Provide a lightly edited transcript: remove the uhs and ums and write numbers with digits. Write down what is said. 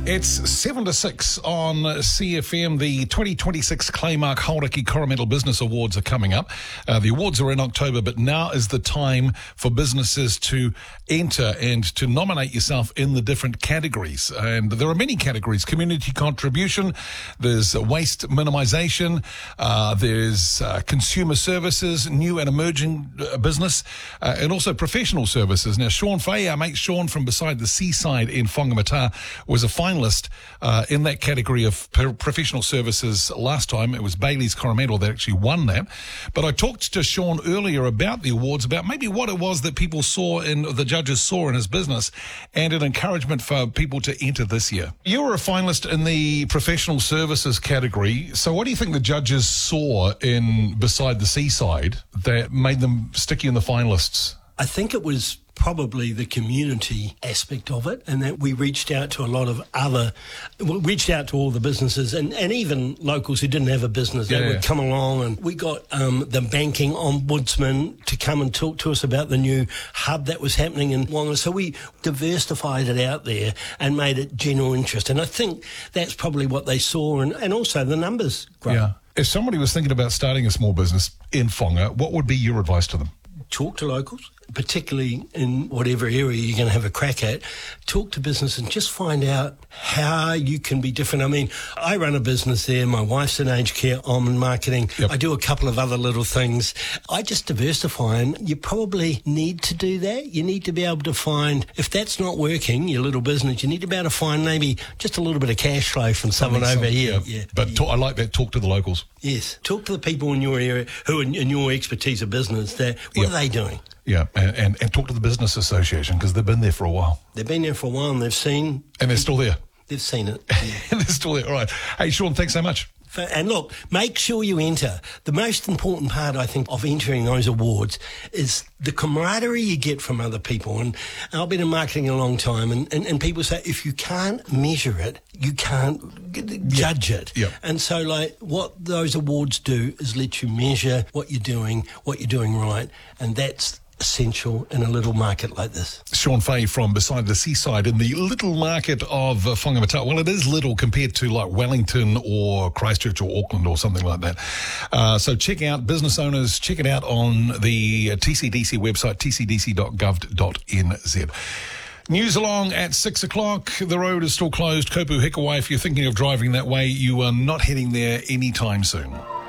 It's 7 to 6 on CFM. The 2026 Claymark Hauraki Coromandel Business Awards are coming up. The awards are in October, but now is the time for businesses to enter and to nominate yourself in the different categories. And there are many categories: community contribution, there's waste minimisation, there's consumer services, new and emerging business, and also professional services. Now, Sean Fay, our mate Sean from Beside the Seaside in Whangamata, was a finalist in that category of professional services last time. It was Bailey's Coromandel that actually won that. But I talked to Sean earlier about the awards, about maybe what it was that people saw the judges saw in his business, and an encouragement for people to enter this year. You were a finalist in the professional services category. So what do you think the judges saw in Beside the Seaside that made them sticky in the finalists? I think it was probably the community aspect of it, and that we reached out to all the businesses and even locals who didn't have a business. They would come along, and we got the banking ombudsman to come and talk to us about the new hub that was happening in Wonga. So we diversified it out there and made it general interest. And I think that's probably what they saw, and also the numbers grow. Yeah. If somebody was thinking about starting a small business in Whonga, what would be your advice to them? Talk to locals, particularly in whatever area you're going to have a crack at. Talk to business and just find out how you can be different. I mean, I run a business there. My wife's in aged care. I'm in marketing. Yep. I do a couple of other little things. I just diversify, and you probably need to do that. You need to be able to find, if that's not working, your little business, you need to be able to find maybe just a little bit of cash flow from someone over here. Yeah. But I like that. Talk to the locals. Yes. Talk to the people in your area who in your expertise of business. What are they doing? Yeah, and talk to the Business Association, because they've been there for a while. They've been there for a while, and they've seen... And they're still there. They've seen it. Yeah. And they're still there. All right. Hey, Sean, thanks so much. And look, make sure you enter. The most important part, I think, of entering those awards is the camaraderie you get from other people. And I've been in marketing a long time, and people say, if you can't measure it, you can't judge it. Yep. And so, like, what those awards do is let you measure what you're doing right, and that's essential in a little market like this. Sean Fay from Beside the Seaside in the little market of Whangamata. Well, it is little compared to like Wellington or Christchurch or Auckland or something like that. So check out, business owners, check it out on the TCDC website, tcdc.gov.nz. News along at 6 o'clock. The road is still closed. Kopu Hikawai, if you're thinking of driving that way, you are not heading there anytime soon.